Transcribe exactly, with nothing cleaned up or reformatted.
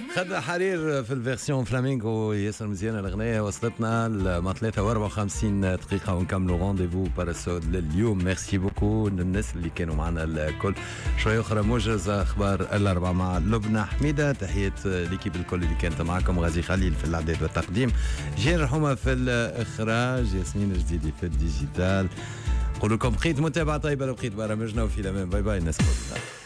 خدنا حرير في الفيرسيون فلامينغو ياسر مزيانه الاغنيه وصلتنا ل ثلاثة وأربعة وخمسين دقيقه ونكملوا رونديفو باراسود لليوم. ميرسي بوكو للناس اللي كانوا معنا الكل. شويه اخرى موجز اخبار الاربعه مع لبنى حميده. تحيات ليكيب الكل اللي كانت معكم. غازي خليل في الاعداد والتقديم، جير رحومه في الاخراج، ياسمين جديدي في الديجيتال. نقول لكم بقيت متابعه طيبه لبقيت برامجنا وفي الامان. باي باي الناس كلها.